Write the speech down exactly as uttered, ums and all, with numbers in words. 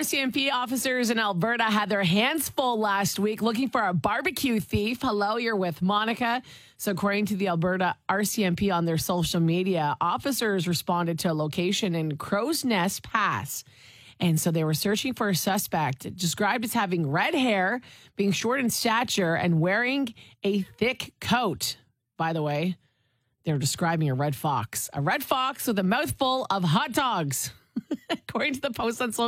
C M P officers in Alberta had their hands full last week looking for a barbecue thief. Hello, you're with Monica. So according to the Alberta R C M P on their social media, officers responded to a location in Crow's Nest Pass. And so they were searching for a suspect described as having red hair, being short in stature, and wearing a thick coat. By the way, they're describing a red fox. A red fox with a mouthful of hot dogs. According to the post on social